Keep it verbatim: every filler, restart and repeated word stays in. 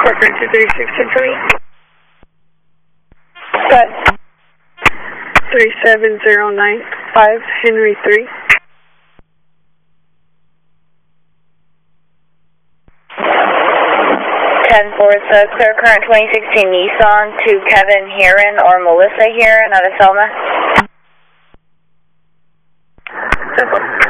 Parker two three six ten for me. Good. three seven zero nine five Henry three. ten four, so clear current twenty sixteen Nissan to Kevin Heron or Melissa Heron out of Selma. Simple.